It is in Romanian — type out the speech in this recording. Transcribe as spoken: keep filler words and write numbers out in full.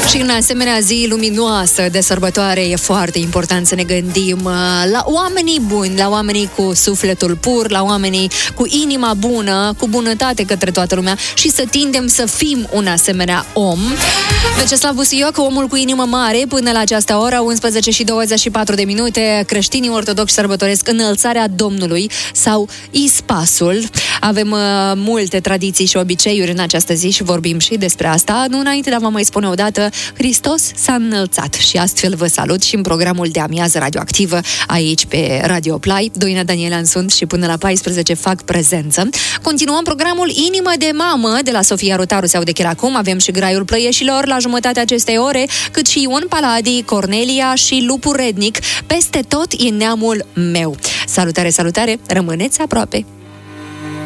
Și în asemenea zi luminoasă de sărbătoare e foarte important să ne gândim la oamenii buni, la oamenii cu sufletul pur, la oamenii cu inima bună, cu bunătate către toată lumea și să tindem să fim un asemenea om. Veceslav Busuioc, omul cu inimă mare, până la această oră, unsprezece și douăzeci și patru de minute, creștinii ortodoxi sărbătoresc înălțarea Domnului sau Ispasul. Avem uh, multe tradiții și obiceiuri în această zi și vorbim și despre asta. Nu înainte, dar vă mai spune o dată, Hristos s-a înălțat și astfel vă salut și în programul de amiază radioactivă aici pe Radio Play. Doina Daniela sunt și până la paisprezece fac prezență. Continuăm programul Inimă de Mamă de la Sofia Rotaru se aude chiar acum. Avem și Graiul Plăieșilor la jumătatea acestei ore, cât și Ion Paladi, Cornelia și Lupu Rednic. Peste tot e neamul meu. Salutare, salutare, rămâneți aproape!